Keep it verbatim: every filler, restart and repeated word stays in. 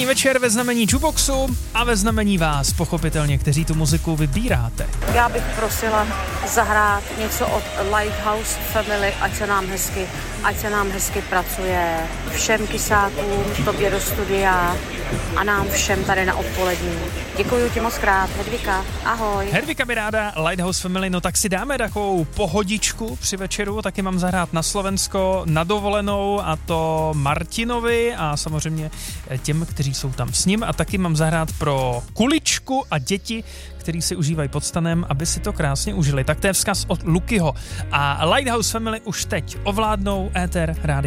Nedělní večer ve znamení Jukeboxu a ve znamení vás, pochopitelně, kteří tu muziku vybíráte. Já bych prosila zahrát něco od Lighthouse Family, ať se nám hezky, ať se nám hezky pracuje. Všem kysákům, tobě do studia a nám všem tady na odpolední. Děkuji ti moc krát, Hedvika, ahoj. Hedvika by ráda Lighthouse Family, no tak si dáme takovou pohodičku při večeru, taky mám zahrát na Slovensko na dovolenou, a to Martinovi a samozřejmě těm, kteří jsou tam s ním, a taky mám zahrát pro kuličku a děti, který si užívají pod stanem, aby si to krásně užili. Tak to je vzkaz od Lukyho. A Lighthouse Family už teď ovládnou éter rádia.